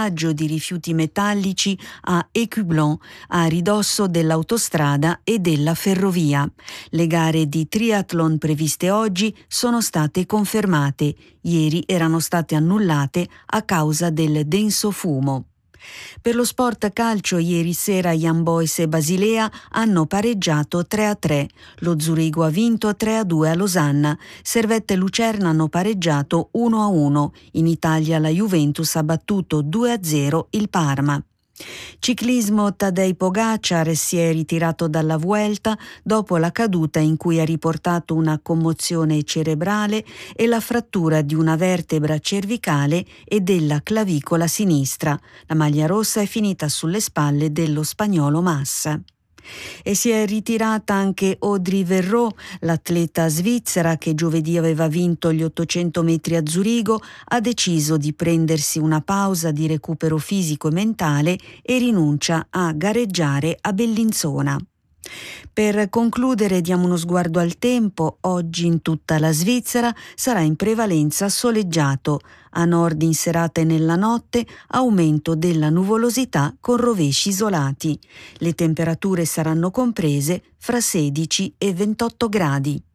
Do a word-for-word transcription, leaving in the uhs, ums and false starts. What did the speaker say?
riciclaggio di rifiuti metallici a Écublens, a ridosso dell'autostrada e della ferrovia. Le gare di triathlon previste oggi sono state confermate. Ieri erano state annullate a causa del denso fumo. Per lo sport calcio, ieri sera Young Boys e Basilea hanno pareggiato tre a tre. Lo Zurigo ha vinto tre a due a Losanna. Servette e Lucerna hanno pareggiato uno a uno. In Italia la Juventus ha battuto due a zero il Parma. Ciclismo, Tadej Pogačar si è ritirato dalla Vuelta dopo la caduta in cui ha riportato una commozione cerebrale e la frattura di una vertebra cervicale e della clavicola sinistra. La maglia rossa è finita sulle spalle dello spagnolo Massa. E si è ritirata anche Audrey Verreau, l'atleta svizzera che giovedì aveva vinto gli ottocento metri a Zurigo, ha deciso di prendersi una pausa di recupero fisico e mentale e rinuncia a gareggiare a Bellinzona. Per concludere diamo uno sguardo al tempo. Oggi in tutta la Svizzera sarà in prevalenza soleggiato. A nord in serata e nella notte aumento della nuvolosità con rovesci isolati. Le temperature saranno comprese fra sedici e ventotto gradi.